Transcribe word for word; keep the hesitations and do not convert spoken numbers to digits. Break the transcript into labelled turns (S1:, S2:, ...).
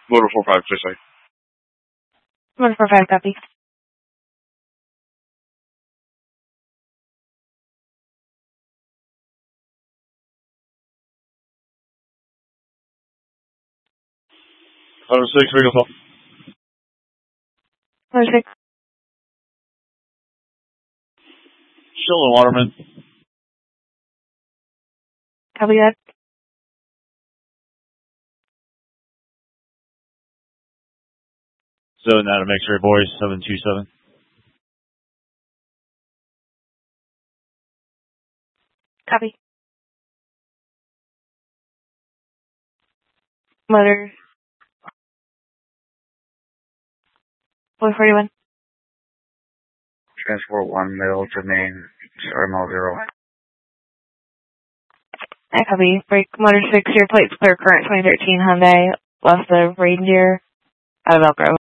S1: Motor four five, please, sorry.
S2: Motor four five, copy.
S1: Motor six, radio call.
S2: Motor six.
S1: Sheldon Waterman.
S2: Copy that.
S3: So now to make sure, boys, seven two seven.
S2: Copy. Motor four forty-one.
S4: Transport one, middle to main, R M L zero.
S2: I copy. Break motor six, your plates clear current twenty thirteen Hyundai, left the Reindeer out of Elk Grove.